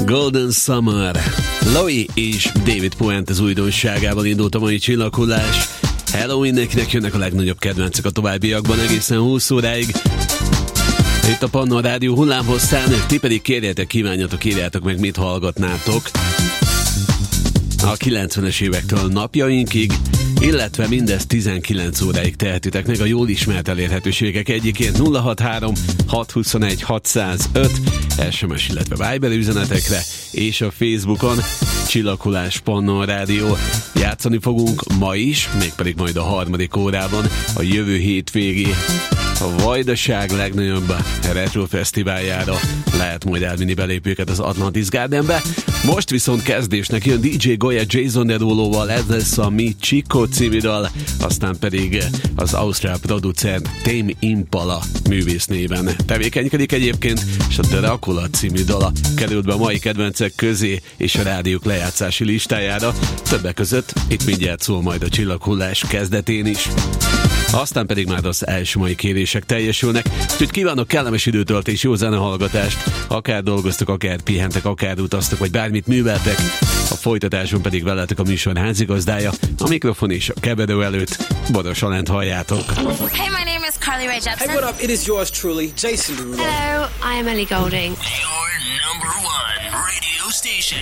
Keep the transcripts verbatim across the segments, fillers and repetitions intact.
Golden Summer. Lowy és David Puente az újdonságával indult a mai csillaghullás. Halloweennek jönnek a legnagyobb kedvencek a továbbiakban egészen húsz óráig. Itt a Pannon Rádió hullámhosszán, ti pedig kérjetek, kívánjatok, írjátok meg, mit hallgatnátok a kilencvenes évektől napjainkig, illetve mindezt tizenkilenc óráig tehetitek meg a jól ismert elérhetőségek egyiként nulla hatvanhárom hatszázhuszonegy hatszázöt es em es, illetve Viber üzenetekre, és a Facebookon Csillaghullás Pannon Rádió. Játszani fogunk ma is, mégpedig majd a harmadik órában a jövő hétvégé a Vajdaság legnagyobb retro fesztiváljára lehet majd elvinni belépőket az Atlantis Gardenbe. Most viszont kezdésnek jön dé dzsé Goya Jason Derulo-val, ez lesz a Mi Chico című dal, aztán pedig az ausztrál producer Tame Impala művész néven tevékenykedik egyébként, és a Dracula című dala került be a mai kedvencek közé és a rádiók lejátszási listájára, többek között itt mindjárt szól majd a csillaghullás kezdetén is. Aztán pedig már az első mai kérések teljesülnek, úgyhogy kívánok kellemes időtöltés, jó zenehallgatást, akár dolgoztok, akár pihentek, akár utaztok, vagy bármit műveltek. A folytatáson pedig veletek a műsor házigazdája, a mikrofon és a keverő előtt Boros Alent halljátok. Hey, my name is Carly Rae Jepsen. Hey, what up? It is yours truly, Jason Derulo. Hello, I am Ellie Goulding. Your number one radio station.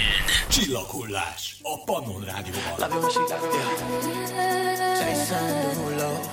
Csillaghullás a Pannon Rádióban. Love it when she got it. Jason Derulo.